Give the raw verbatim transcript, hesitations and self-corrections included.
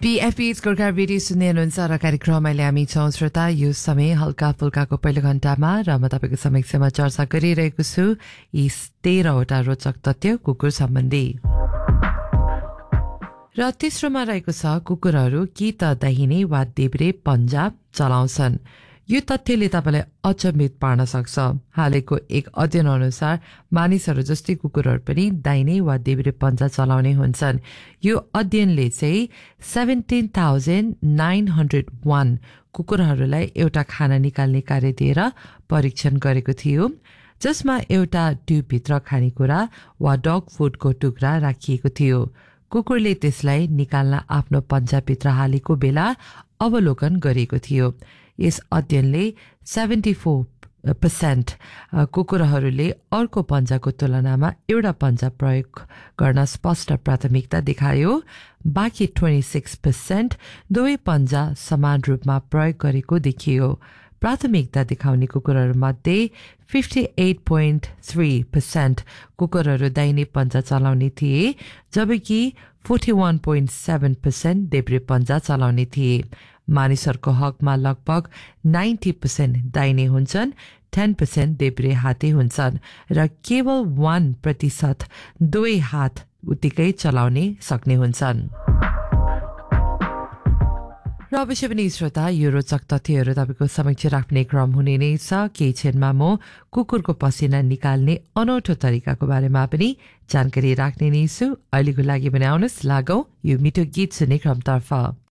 PFP स्कोरकार radio सुन्दै हुनुहुन्छ र कार्यक्रम अहिले हामी छौँ श्रोता यो समय हल्का फुल्काको पहिलो घण्टामा र म तपाईँको समक्षमा चर्चा गरिरहेको छु यी तेह्रवटा रोचक तथ्य कुकुर सम्बन्धी। र तेस्रोमा रहेको छ कुकुरहरू कि त दाहिने वा देब्रे पन्जा चलाउँछन्। यो तथ्यले तपाईँलाई अचम्मित पार्न सक्छ। हालैको एक अध्ययन अनुसार मानिसहरू जस्तै कुकुरहरू पनि दाहिने वा देब्रे पन्जा चलाउने हुन्छन्। यो अध्ययनले चाहिँ seventeen thousand nine hundred one कुकुरहरूलाई एउटा खाना निकाल्ने कार्य दिएर परीक्षण गरेको थियो, जसमा एउटा ट्युबभित्र खानेकुरा वा डग फुडको टुक्रा राखिएको थियो। कुकुरले त्यसलाई निकाल्न आफ्नो पन्जाभित्र हालेको बेला अवलोकन गरेको थियो। यस अध्ययनले सेभेन्टी फोर पर्सेन्ट कुकुरहरूले अर्को पन्जाको तुलनामा एउटा पन्जा प्रयोग गर्न स्पष्ट प्राथमिकता देखायो। बाँकी ट्वेन्टी सिक्स पर्सेन्ट दुवै पन्जा समान रूपमा प्रयोग गरेको देखियो। प्राथमिकता देखाउने कुकुरहरूमध्ये fifty at point three percent कुकुरहरू दाहिने पन्जा चलाउने थिए, जबकि forty one point seven percent देब्रे पन्जा चलाउने थिए। मानिसहरूको हकमा लगभग नाइन्टी पर्सेन्ट दाहिने हुन्छन्, टेन पर्सेन्ट देब्रे हाते हुन्छन् र केवल वान प्रतिशत दुवै हात उत्तिकै चलाउने सक्ने हुन्छन्। र अवश्य पनि श्रोता यो रोचक तथ्यहरू तपाईँको समक्ष राख्ने क्रम हुने नै छ। केही क्षणमा म कुकुरको पसिना निकाल्ने अनौठो तरिकाको बारेमा पनि जानकारी राख्ने नै छु। अहिलेको लागि भने आउनुहोस् लागौँ यो मिठो गीत सुन्ने क्रमतर्फ।